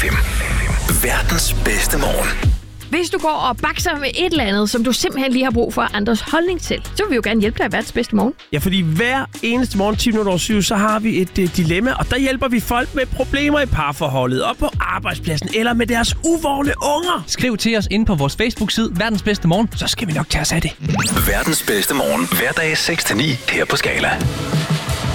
FM. Verdens bedste morgen. Hvis du går og bakser med et eller andet, som du simpelthen lige har brug for andres holdning til, så vil vi jo gerne hjælpe dig i verdens bedste morgen. Ja, fordi hver eneste morgen 7:10, så har vi et dilemma, og der hjælper vi folk med problemer i parforholdet, og på arbejdspladsen, eller med deres uvågne unger. Skriv til os inde på vores Facebook-side, Verdens Bedste Morgen, så skal vi nok tage os af det. Verdens bedste morgen, hverdag 6-9 her på Skala.